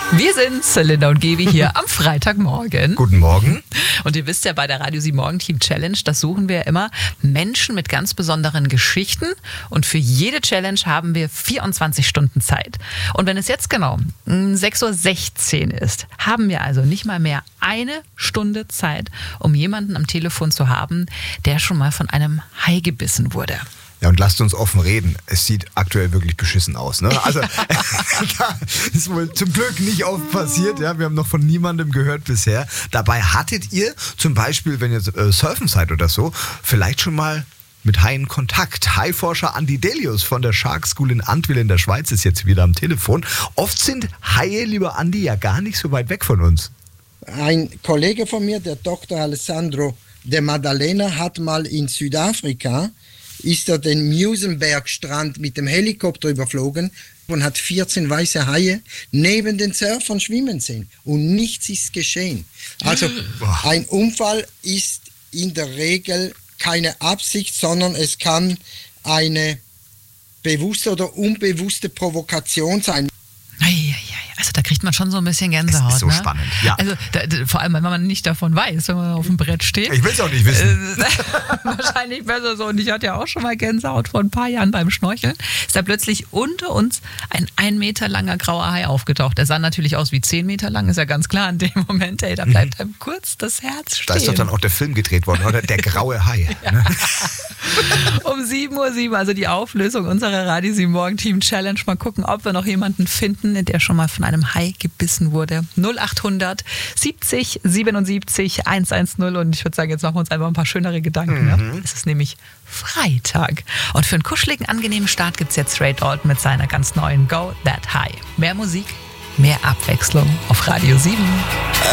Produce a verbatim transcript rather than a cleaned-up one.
Wir sind Linda und Gevi hier am Freitagmorgen. Guten Morgen. Und ihr wisst ja, bei der Radio sieben Morgen Team Challenge, das suchen wir immer Menschen mit ganz besonderen Geschichten. Und für jede Challenge haben wir vierundzwanzig Stunden Zeit. Und wenn es jetzt genau sechs Uhr sechzehn ist, haben wir also nicht mal mehr eine Stunde Zeit, um jemanden am Telefon zu haben, der schon mal von einem Hai gebissen wurde. Ja, und lasst uns offen reden. Es sieht aktuell wirklich beschissen aus. Ne? Also, da ist wohl zum Glück nicht oft passiert. Ja? Wir haben noch von niemandem gehört bisher. Dabei hattet ihr zum Beispiel, wenn ihr äh, surfen seid oder so, vielleicht schon mal mit Haien Kontakt. Haiforscher Andi Delius von der Shark School in Antwil in der Schweiz ist jetzt wieder am Telefon. Oft sind Haie, lieber Andi, ja gar nicht so weit weg von uns. Ein Kollege von mir, der Doktor Alessandro de Maddalena, hat mal in Südafrika ist er den Musenberg-Strand mit dem Helikopter überflogen und hat vierzehn weiße Haie neben den Surfern schwimmen sehen. Und nichts ist geschehen. Also ein Unfall ist in der Regel keine Absicht, sondern es kann eine bewusste oder unbewusste Provokation sein. Also da kriegt man schon so ein bisschen Gänsehaut. Das ist so ne? spannend, ja. Also da, vor allem, wenn man nicht davon weiß, wenn man auf dem Brett steht. Ich will es auch nicht wissen. Äh, wahrscheinlich besser so. Und ich hatte ja auch schon mal Gänsehaut vor ein paar Jahren beim Schnorcheln. Ist da plötzlich unter uns ein ein Meter langer grauer Hai aufgetaucht. Der sah natürlich aus wie zehn Meter lang, ist ja ganz klar in dem Moment. Ey, da bleibt mhm. einem kurz das Herz stehen. Da ist doch dann auch der Film gedreht worden, oder? Der graue Hai. Ja. Ne? Um sieben Uhr sieben, also die Auflösung unserer Radio sieben Morgen Team Challenge. Mal gucken, ob wir noch jemanden finden, der schon mal von einem Hai gebissen wurde. null achthundert siebzig siebenundsiebzig hundertzehn. Und ich würde sagen, jetzt machen wir uns einfach ein paar schönere Gedanken. Mhm. Ne? Es ist nämlich Freitag. Und für einen kuscheligen, angenehmen Start gibt es jetzt Ray Dalton mit seiner ganz neuen Go That High. Mehr Musik, mehr Abwechslung auf Radio sieben.